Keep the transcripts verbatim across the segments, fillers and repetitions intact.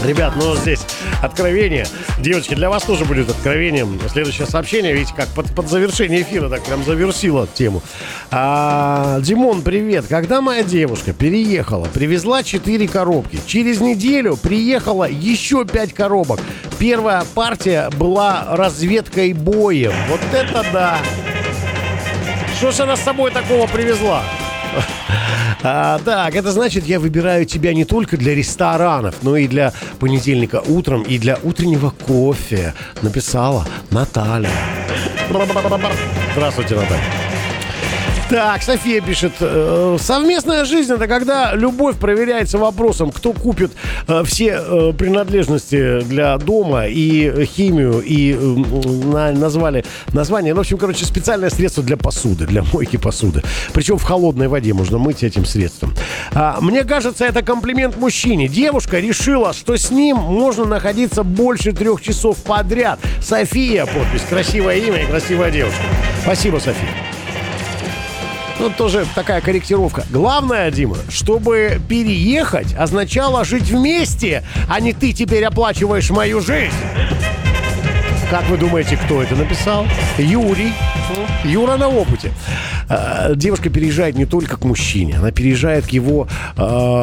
Ребят, ну здесь откровение. Девочки, для вас тоже будет откровением. Следующее сообщение, видите, как под, под завершение эфира так прям завершило тему. А, Димон, привет. Когда моя девушка переехала, привезла четыре коробки. Через неделю приехала еще пять коробок. Первая партия была разведкой боем. Вот это да! Что ж она с собой такого привезла? А, так, это значит, я выбираю тебя не только для ресторанов, но и для понедельника утром, и для утреннего кофе. Написала Наталья. Здравствуйте, Наталья. Так, София пишет, э, совместная жизнь — это когда любовь проверяется вопросом, кто купит э, все э, принадлежности для дома и химию, и э, на, назвали название, ну, в общем, короче, специальное средство для посуды, для мойки посуды. Причем в холодной воде можно мыть этим средством. А, мне кажется, это комплимент мужчине. Девушка решила, что с ним можно находиться больше трех часов подряд. София, подпись, красивое имя и красивая девушка. Спасибо, София. Ну, тоже такая корректировка. Главное, Дима, чтобы переехать означало жить вместе, а не ты теперь оплачиваешь мою жизнь. Как вы думаете, кто это написал? Юрий. Юра на опыте. Девушка переезжает не только к мужчине, она переезжает к его э,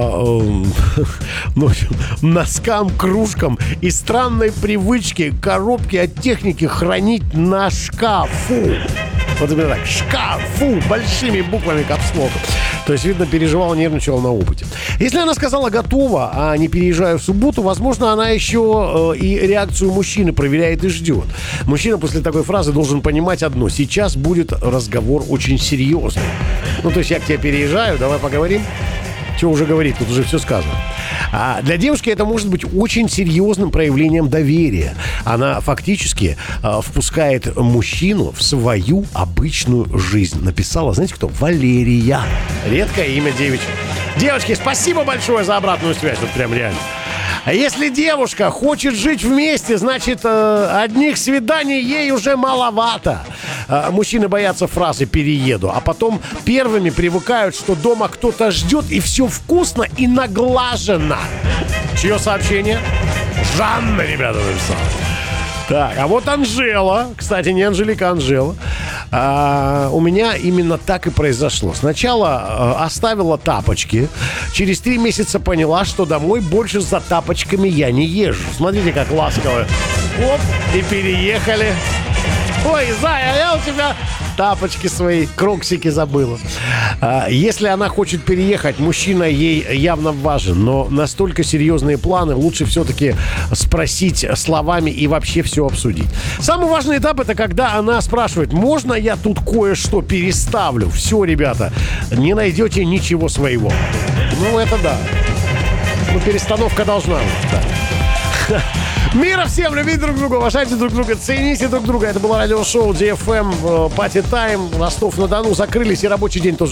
э, ну, носкам, кружкам и странной привычке коробки от техники хранить на шкафу. Вот именно так, шкафу, большими буквами капслока. То есть, видно, переживала, нервничала на опыте. Если она сказала «готова», а не «переезжаю в субботу», возможно, она еще э, и реакцию мужчины проверяет и ждет. Мужчина после такой фразы должен понимать одно: сейчас будет разговор очень серьезный. Ну, то есть, я к тебе переезжаю, давай поговорим. Что уже говорить, тут уже все сказано. А для девушки это может быть очень серьезным проявлением доверия. Она фактически а, впускает мужчину в свою обычную жизнь. Написала, знаете кто? Валерия. Редкое имя девичье. Девочки, спасибо большое за обратную связь. Вот прям реально. А если девушка хочет жить вместе, значит, э, одних свиданий ей уже маловато. Э, мужчины боятся фразы «перееду», а потом первыми привыкают, что дома кто-то ждет, и все вкусно и наглажено. Чье сообщение? Жанна, ребята, написала. Так, а вот Анжела. Кстати, не Анжелика, а Анжела. А, у меня именно так и произошло. Сначала а, оставила тапочки. Через три месяца поняла, что домой больше за тапочками я не езжу. Смотрите, как ласково. Оп, и переехали. Ой, Зая, я у тебя тапочки свои, кроксики забыла. А, если она хочет переехать, мужчина ей явно важен, но настолько серьезные планы лучше все-таки спросить словами и вообще все обсудить. Самый важный этап — это когда она спрашивает: можно я тут кое-что переставлю? Все, ребята, не найдете ничего своего. Ну, это да. Ну, перестановка должна быть, да. Мира всем, любите друг друга, уважайте друг друга, цените друг друга. Это было радиошоу ди эф эм, Party Time, Ростов-на-Дону. Закрылись, и рабочий день тоже